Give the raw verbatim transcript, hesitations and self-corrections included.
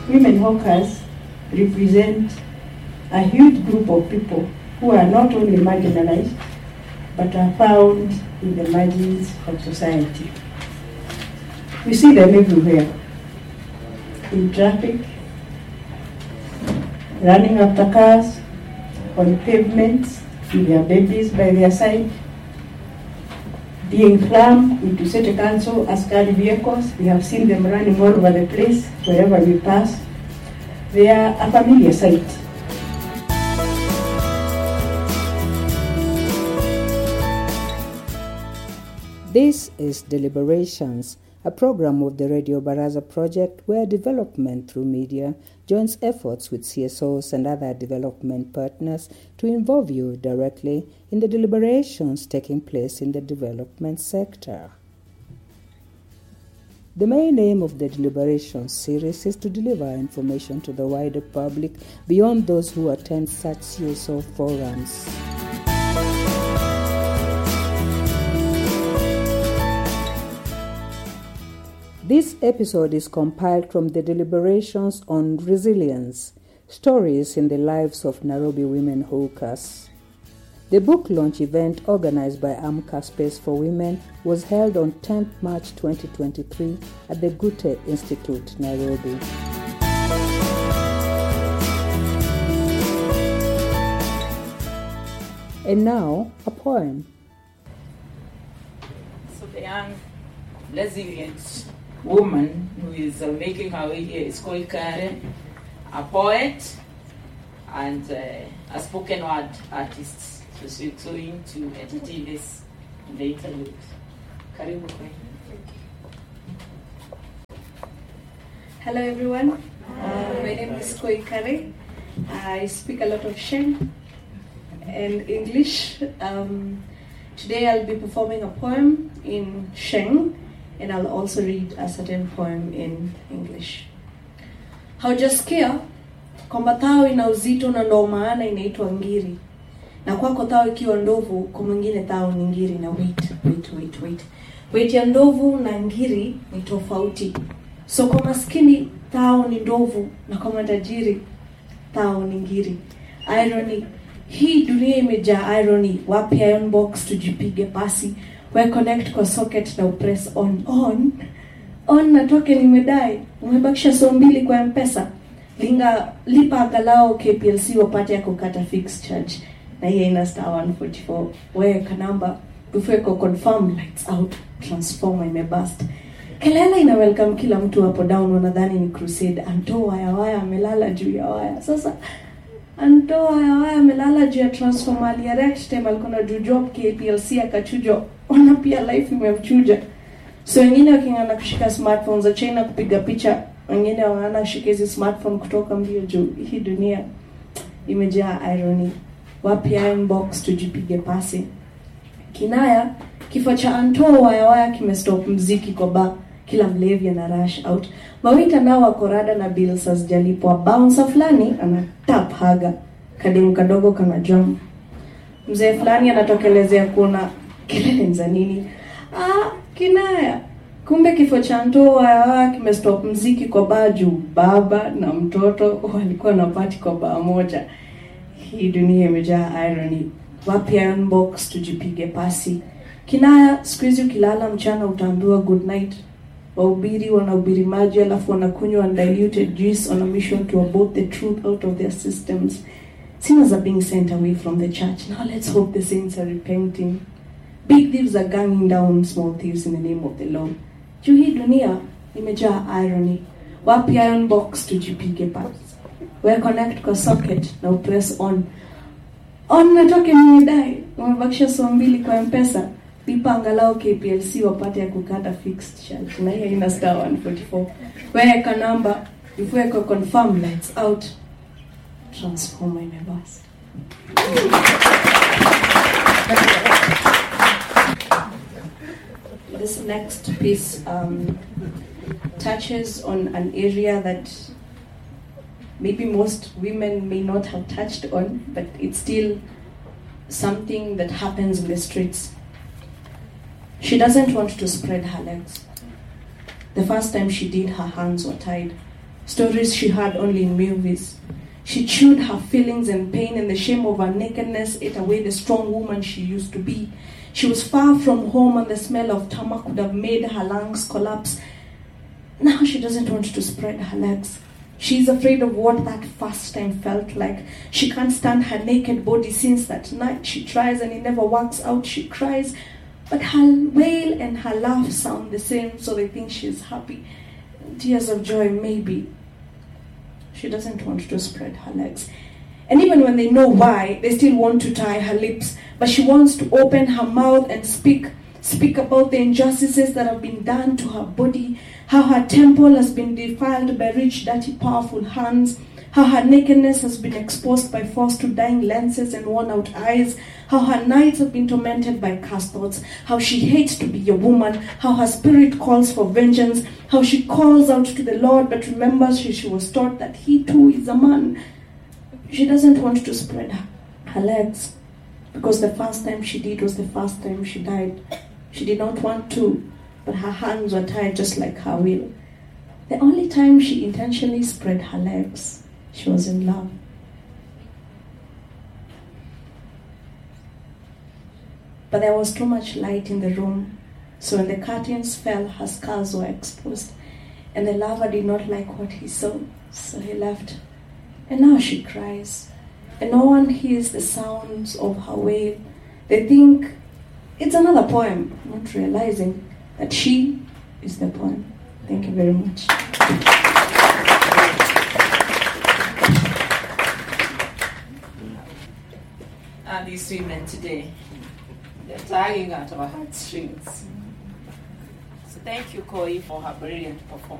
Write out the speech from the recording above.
women hawkers represent a huge group of people who are not only marginalized, but are found in the margins of society. We see them everywhere, in traffic, running after cars, on pavements, with their babies by their side, being crammed into city council askari vehicles. We have seen them running all over the place, wherever we pass. They are a familiar sight. This is Deliberations, a program of the Radio Baraza project where development through media joins efforts with C S Os and other development partners to involve you directly in the deliberations taking place in the development sector. The main aim of the Deliberations series is to deliver information to the wider public beyond those who attend such C S O forums. This episode is compiled from the Deliberations on Resilience, Stories in the Lives of Nairobi Women Hawkers. The book launch event organized by AMCA Space for Women was held on tenth March twenty twenty-three at the Gute Institute, Nairobi. And now, a poem. So the young, resilient woman who is uh, making her way here is called Karen, a poet and uh, a spoken word artist. So she's going to entertain this in the interlude. Karibu kwe. Hello everyone, uh, my name is Koi Kare. I speak a lot of Sheng and English. Um, today I'll be performing a poem in Sheng, and I'll also read a certain poem in English. Haujasikia kwamba tao ina uzito na ndo maana inaitwa ngiri. Na kwako tao ikiwa ndovu, kwa mwingine tao ni ngiri. Na wait, wait, wait, wait. Wait ya ndovu na ngiri ni tofauti. So kwa maskini tao ni ndovu, na kwa matajiri tao ni ngiri. Irony. Hii dunia imejaa irony. Wapi iron box tujipige pasi. We connect kwa socket na upress on. On? On na token imedai. Umebakisha so mbili kwa M-Pesa. Linga, lipa agalao K P L C wapate ya kukata fixed charge. Na hiya ina star one forty-four. Weka namba. Before ko confirm lights out. Transformer imebust. Kelele ina welcome kila mtu hapo down. Wanadhani ni crusade. Anto waya waya amelala juu ya waya. Sasa Anto waya waya amelala juu ya transformer. Aliyerect time alikona do job K P L C akachujo. Ona pia life imemchuja. So wengine wakingana kushika smartphones za China kupiga picha. Wengine wanaana shikezi smartphone kutoka mbio juu. Hii dunia imejaa irony. Wapi iron box tujipige pasi. Kinaya, kifo cha Anto waya waya kimestop mziki kwa ba. Kila mlevi ana rush out. Mawita nao wako rada na bills hazijalipwa. Bouncer fulani ana tap haga. Kademu kadogo kana jump. Mzee fulani anatokelezea kuna kelele za nini. Ah, kinaya. Kumbe kifo cha Anto waya waya kimestop mziki kwa ba juu. Baba na mtoto walikuwa na party kwa ba moja. Hii dunia imejaa irony. Wapi iron box tujipige pasi. Kinaya, squeeze ukilala mchana utaambiwa good night. Wahubiri wanahubiri maji alafu wanakunywa undiluted juice on a mission to abort the truth out of their systems. Sinners are being sent away from the church. Now let's hope the saints are repenting. Big thieves are gunning down small thieves in the name of the Lord. Juu hii dunia imejaa irony. Wapi iron box tujipige pasi. We connect kwa socket na upress on. On na token nimedai. Umebakisha so mbili kwa M-Pesa. Lipa angalau K P L C wapate ya kukata fixed charge. Na hiyo ina star one forty-four. Weka namba. Before you confirm lights out. Transformer imebasi. This next piece um, touches on an area that maybe most women may not have touched on, but it's still something that happens in the streets. She doesn't want to spread her legs. The first time she did, her hands were tied. stories she heard only in movies. She chewed her feelings and pain, and the shame of her nakedness ate away the strong woman she used to be. She was far from home, and the smell of tarmac would have made her lungs collapse. Now she doesn't want to spread her legs. She's afraid of what that first time felt like. She can't stand her naked body since that night. She tries and it never works out. She cries, but her wail and her laugh sound the same, so they think she's happy. Tears of joy, maybe. She doesn't want to spread her legs. And even when they know why, they still want to tie her lips. But she wants to open her mouth and speak. Speak about the injustices that have been done to her body, how her temple has been defiled by rich, dirty, powerful hands, how her nakedness has been exposed by force to dying lenses and worn-out eyes, how her nights have been tormented by cursed thoughts, how she hates to be a woman, how her spirit calls for vengeance, how she calls out to the Lord but remembers she, she was taught that he too is a man. She doesn't want to spread her, her legs because the first time she did was the first time she died. She did not want to, but her hands were tied just like her will. The only time she intentionally spread her legs, she was in love. But there was too much light in the room, so when the curtains fell, her scars were exposed, and the lover did not like what he saw, so he left. And now she cries, and no one hears the sounds of her wail. They think it's another poem, not realizing that she is the poem. Thank you very much. And these women today, they're tugging at our heartstrings. So thank you, Koi, for her brilliant performance.